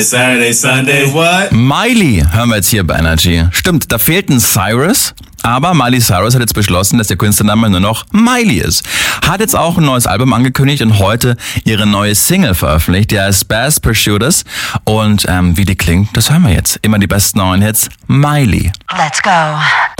Saturday, Sunday, what? Miley hören wir jetzt hier bei Energy. Stimmt, da fehlt ein Cyrus, aber Miley Cyrus hat jetzt beschlossen, dass ihr Künstlername nur noch Miley ist. Hat jetzt auch ein neues Album angekündigt und heute ihre neue Single veröffentlicht, die heißt Best Pursuiters. Und wie die klingt, das hören wir jetzt. Immer die besten neuen Hits, Miley. Let's go.